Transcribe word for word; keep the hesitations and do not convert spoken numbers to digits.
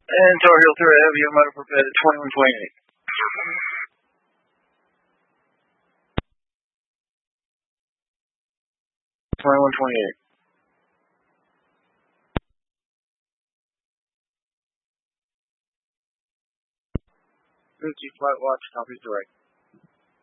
And Tar Heel three, I have your motor prepared at twenty-one twenty-eight. twenty-one twenty-eight. Thank you, Flight Watch, copies direct.